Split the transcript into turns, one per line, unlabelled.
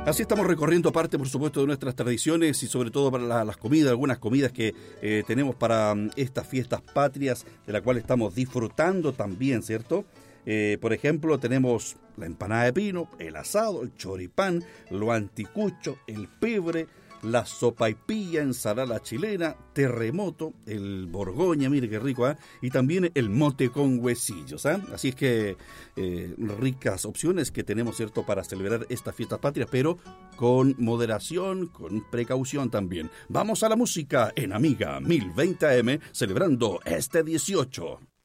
Así estamos recorriendo parte, por supuesto, de nuestras tradiciones y sobre todo para las comidas, algunas comidas que tenemos para estas fiestas patrias, de la cual estamos disfrutando también, ¿cierto? Por ejemplo, tenemos la empanada de pino, el asado, el choripán, lo anticucho, el pebre, la sopaipilla, ensalada chilena, terremoto, el borgoña, mire qué rico, ¿eh? Y también el mote con huesillos, ¿eh? Así es que ricas opciones que tenemos, ¿cierto?, para celebrar estas fiestas patrias, pero con moderación, con precaución también. Vamos a la música en Amiga 1020 AM, celebrando este 18.